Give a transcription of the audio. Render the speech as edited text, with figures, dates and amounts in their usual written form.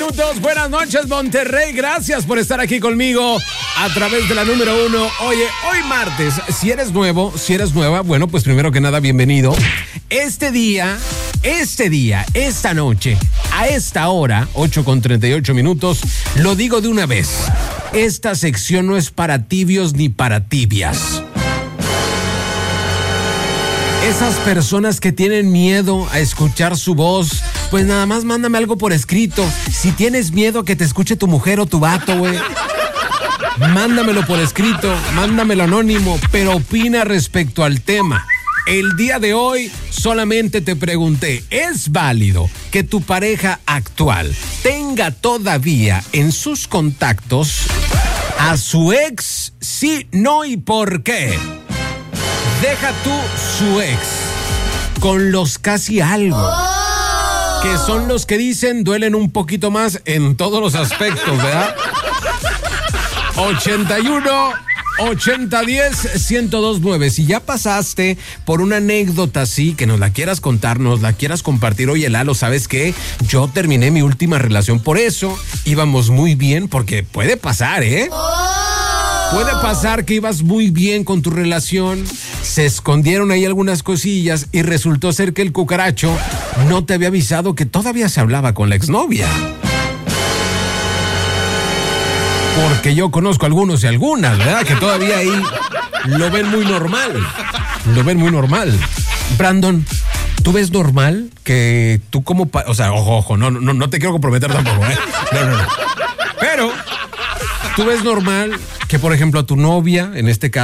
minutos. Buenas noches, Monterrey. Gracias por estar aquí conmigo a través de la número 1. Oye, hoy martes, si eres nuevo, si eres nueva, bueno, pues primero que nada, bienvenido. Este día, esta noche, a esta hora, 8:38 minutos, lo digo de una vez. Esta sección no es para tibios ni para tibias. Esas personas que tienen miedo a escuchar su voz, pues nada más mándame algo por escrito. Si tienes miedo a que te escuche tu mujer o tu vato, güey, mándamelo por escrito, mándamelo anónimo, pero opina respecto al tema. El día de hoy solamente te pregunté, ¿es válido que tu pareja actual tenga todavía en sus contactos a su ex? Sí, no y por qué. Deja tú su ex con los casi algo, que son los que dicen duelen un poquito más en todos los aspectos, ¿verdad? 81-8010-1029. Si ya pasaste por una anécdota así, que nos la quieras contar, nos la quieras compartir. Oye, Lalo, ¿sabes qué? Yo terminé mi última relación por eso. Íbamos muy bien, porque puede pasar, ¿eh? Puede pasar que ibas muy bien con tu relación, se escondieron ahí algunas cosillas y resultó ser que el cucaracho no te había avisado que todavía se hablaba con la exnovia. Porque yo conozco algunos y algunas, ¿verdad? Que todavía ahí lo ven muy normal. Brandon, ¿tú ves normal que tú como... o sea, ojo, no te quiero comprometer tampoco, ¿eh? No. Pero, ¿tú ves normal que, por ejemplo, a tu novia, en este caso,